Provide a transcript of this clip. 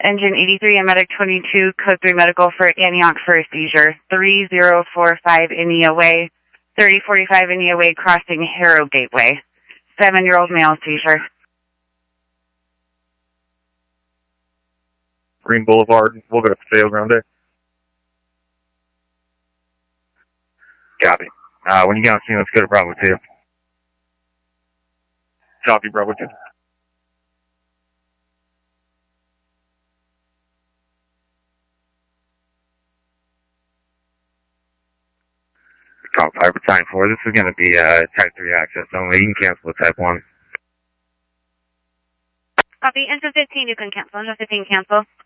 Engine 83 and Medic 22, Code 3 Medical for Antioch for a seizure. 3045 India Way, 3045 India Way, crossing Harrow Gateway. 7-year-old male seizure. Green Boulevard, we'll go to Paseo Grande. Copy. When you get on scene, let's go to Bravo 2. Copy, Bravo 2. Call 5 for time 4. This is going to be Type 3 access only. You can cancel the Type 1. Copy. Engine 15, you can cancel. Engine 15, cancel.